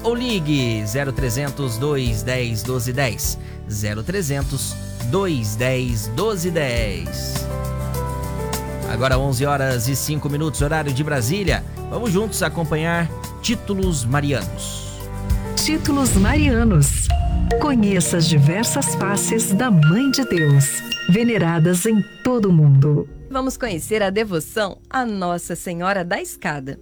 ou ligue 0300 210 1210. 0300 210 1210. Agora 11 horas e 5 minutos, horário de Brasília. Vamos juntos acompanhar Títulos Marianos. Títulos Marianos. Conheça as diversas faces da Mãe de Deus, veneradas em todo o mundo. Vamos conhecer a devoção à Nossa Senhora da Escada.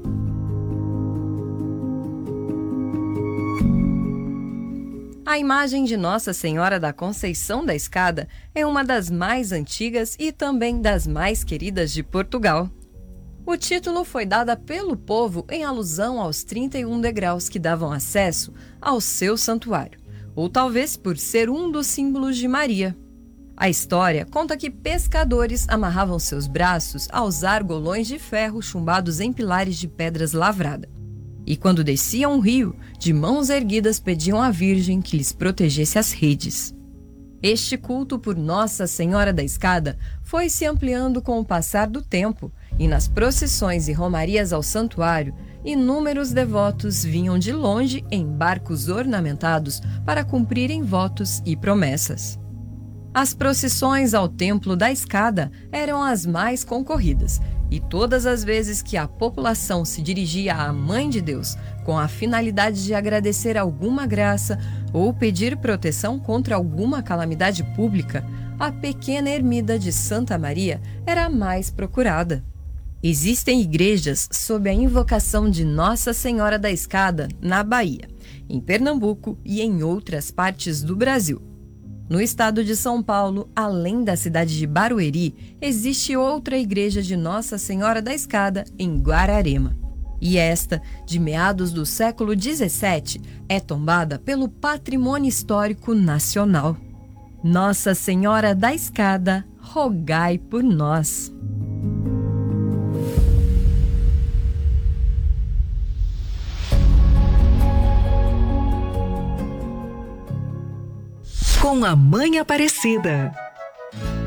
A imagem de Nossa Senhora da Conceição da Escada é uma das mais antigas e também das mais queridas de Portugal. O título foi dado pelo povo em alusão aos 31 degraus que davam acesso ao seu santuário, ou talvez por ser um dos símbolos de Maria. A história conta que pescadores amarravam seus braços aos argolões de ferro chumbados em pilares de pedras lavradas. E quando desciam um rio, de mãos erguidas pediam à Virgem que lhes protegesse as redes. Este culto por Nossa Senhora da Escada foi se ampliando com o passar do tempo, e nas procissões e romarias ao santuário, inúmeros devotos vinham de longe em barcos ornamentados para cumprirem votos e promessas. As procissões ao Templo da Escada eram as mais concorridas, e todas as vezes que a população se dirigia à Mãe de Deus com a finalidade de agradecer alguma graça ou pedir proteção contra alguma calamidade pública, a pequena ermida de Santa Maria era a mais procurada. Existem igrejas sob a invocação de Nossa Senhora da Escada na Bahia, em Pernambuco e em outras partes do Brasil. No estado de São Paulo, além da cidade de Barueri, existe outra igreja de Nossa Senhora da Escada em Guararema. E esta, de meados do século XVII, é tombada pelo Patrimônio Histórico Nacional. Nossa Senhora da Escada, rogai por nós. Com a Mãe Aparecida.